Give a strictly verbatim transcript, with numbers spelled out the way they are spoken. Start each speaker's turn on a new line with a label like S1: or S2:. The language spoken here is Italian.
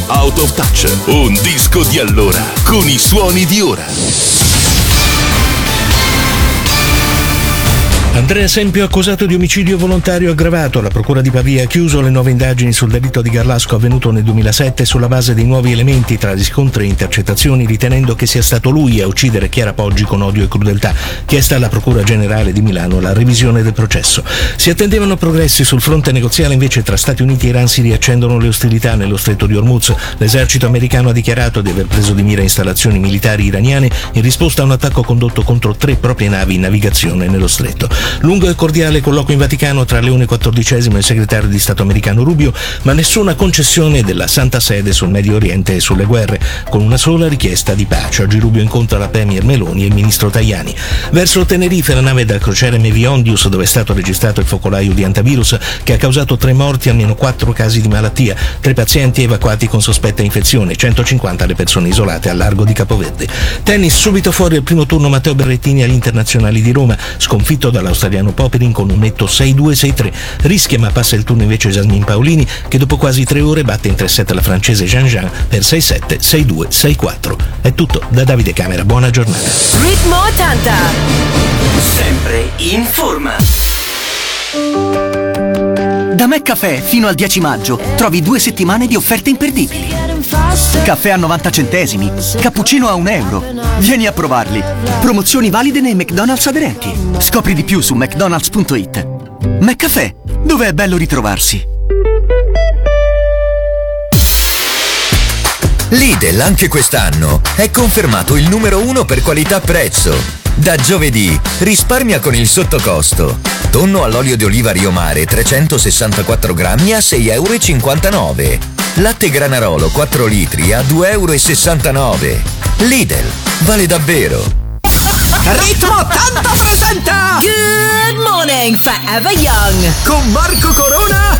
S1: Out of Touch, un disco di allora, con i suoni di ora.
S2: Andrea Sempio accusato di omicidio volontario aggravato. La procura di Pavia ha chiuso le nuove indagini sul delitto di Garlasco avvenuto nel duemilasette sulla base dei nuovi elementi tra riscontri e intercettazioni, ritenendo che sia stato lui a uccidere Chiara Poggi con odio e crudeltà. Chiesta alla Procura Generale di Milano la revisione del processo. Si attendevano progressi sul fronte negoziale, invece tra Stati Uniti e Iran si riaccendono le ostilità nello stretto di Hormuz. L'esercito americano ha dichiarato di aver preso di mira installazioni militari iraniane in risposta a un attacco condotto contro tre proprie navi in navigazione nello stretto. Lungo e cordiale colloquio in Vaticano tra Leone quattordicesimo e il segretario di Stato americano Rubio, ma nessuna concessione della Santa Sede sul Medio Oriente e sulle guerre, con una sola richiesta di pace. Oggi Rubio incontra la Premier Meloni e il ministro Tajani. Verso Tenerife, la nave da crociera M V Ondius, dove è stato registrato il focolaio di antivirus che ha causato tre morti e almeno quattro casi di malattia, tre pazienti evacuati con sospetta infezione, centocinquanta le persone isolate al largo di Capoverde. Tennis, subito fuori al primo turno Matteo Berrettini agli internazionali di Roma, sconfitto dalla australiano Popperin con un netto sei due sei tre. Rischia ma passa il turno invece Jasmine Paolini, che dopo quasi tre ore batte in tre set la francese Jean Jean per sei sette sei due sei quattro. È tutto da Davide Camera, buona giornata.
S3: Ritmo ottanta, sempre in forma.
S4: Da McCaffè fino al dieci maggio trovi due settimane di offerte imperdibili. Caffè a novanta centesimi, cappuccino a un euro. Vieni a provarli. Promozioni valide nei McDonald's aderenti. Scopri di più su mcdonalds punto it. McCaffè, dove è bello ritrovarsi.
S5: Lidl anche quest'anno è confermato il numero uno per qualità-prezzo. Da giovedì risparmia con il sottocosto. Tonno all'olio di oliva Rio Mare trecentosessantaquattro grammi a sei virgola cinquantanove euro. Latte Granarolo quattro litri a due virgola sessantanove euro. Lidl, vale davvero.
S6: Ritmo ottanta presenta
S3: Good morning, Forever Young,
S6: con Marco Corona